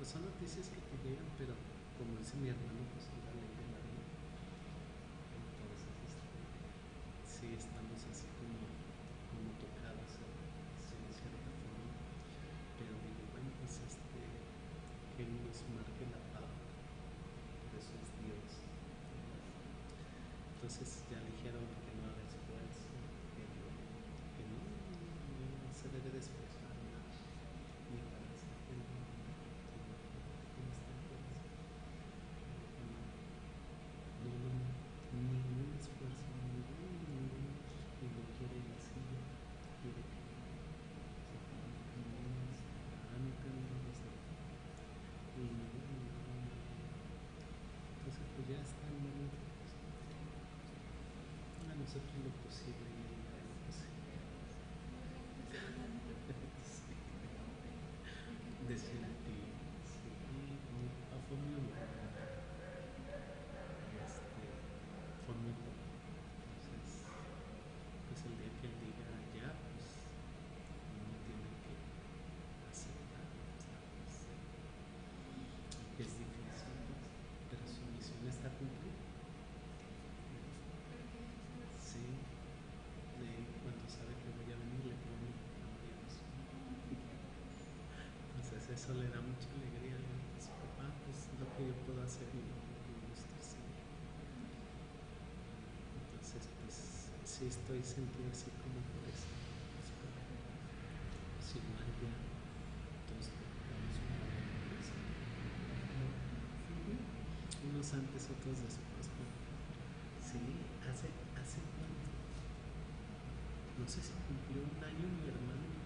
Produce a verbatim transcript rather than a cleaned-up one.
son noticias que te llegan, pero como dice mi hermano, pues es la ley de la vida. Entonces, este, sí estamos así como, como tocados así, de cierta forma, pero digo, bueno, pues este, que nos marque la pauta, por eso es Dios. Entonces ya le dijeron que no haga esfuerzo, que, que no, no, no se debe de esforzar nada, ni para hacer el bien, en esta fuerza. No, no, ningún esfuerzo, ningún, ningún, y no quiere la silla, quiere que se caminen, se levanten, y no, no, no. Entonces pues ya está en manos de Dios. A nosotros lo posible y el imposible. Sí. Decía ti, sí, mi papá fue muy humano, este, fue muy joven. Entonces, pues el día que él diga ya, pues uno tiene que aceptar, ¿sabes? Que es difícil, pues, pero su misión está cumplida. Sí, de cuando sabe que voy a venir le pone Dios. Entonces eso le da mucha alegría. Le digo, pues, papá, pues lo que yo puedo hacer y lo que me gusta hacer. Entonces, pues sí estoy sentido así como por eso. Si mal ya todos estamos como unos antes, otros después. ¿No? Sí, hace, hace cuánto. No sé si cumplió un año mi hermano.